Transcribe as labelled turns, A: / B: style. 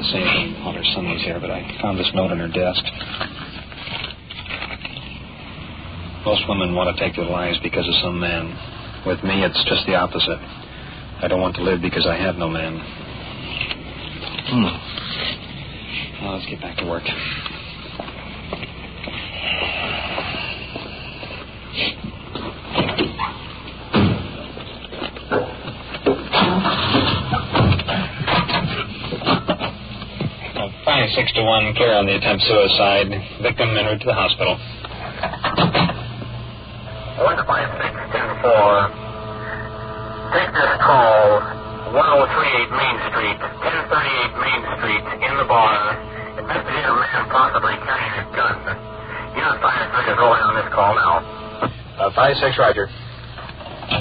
A: say anything while her son was here, but I found this note on her desk. Most women want to take their lives because of some man. With me, it's just the opposite. I don't want to live because I have no man. Now, let's get back to work. Fine, 6-1, clear on the attempt suicide. Victim en route to the hospital.
B: 156-10-4. Take this call, 1038 Main Street, 1038 Main Street, in the bar. Investigator man possibly carrying a gun. Unit 5-6 is rolling on this call now.
A: 5-6, Roger.